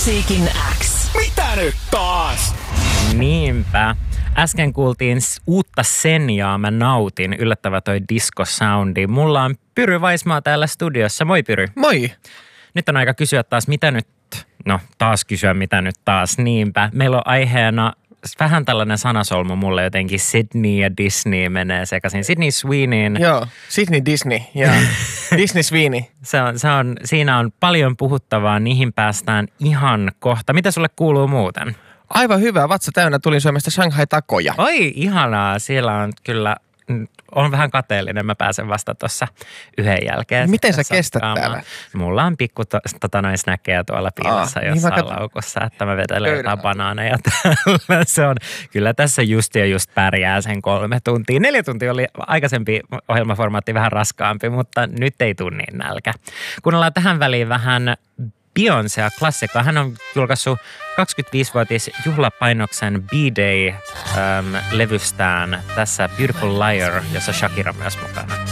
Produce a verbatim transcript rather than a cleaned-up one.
Musiikin X. Mitä nyt taas? Niinpä. Äsken kuultiin uutta Senjaa, mä nautin. Yllättävä toi disco-soundi. Mulla on Pyry Vaismaa täällä studiossa. Moi Pyry. Moi. Nyt on aika kysyä taas, mitä nyt, no taas kysyä, mitä nyt taas. Niinpä. Meillä on aiheena vähän tällainen sanasolmu mulle jotenkin. Sydney ja Disney menee sekaisin. Sydney Sweeneyn. Joo, Sydney Disney ja Disney Sweeney. Se on, se on, siinä on paljon puhuttavaa, niihin päästään ihan kohta. Mitä sulle kuuluu muuten? Aivan hyvä, vatsa täynnä tulin Suomesta Shanghai-takoja. Oi, ihanaa. Siellä on kyllä, on vähän kateellinen. Mä pääsen vasta tuossa yhden jälkeen. Miten sä kestät täällä? Mulla on pikku to, tota noin snäkkejä tuolla piilossa Aa, jossain niin kat... laukussa, että mä vetelen jotain banaaneja täällä. Se on, kyllä tässä just ja just pärjää sen kolme tuntia. Neljä tuntia oli aikaisempi ohjelmaformaatti vähän raskaampi, mutta nyt ei tule niin nälkä. Kuunnellaan tähän väliin vähän Beyoncéa klassikkoa. Hän on julkaissut kaksikymmentäviisivuotis juhlapainoksen B-Day-levystään tässä Beautiful Liar, jossa Shakira myös mukana.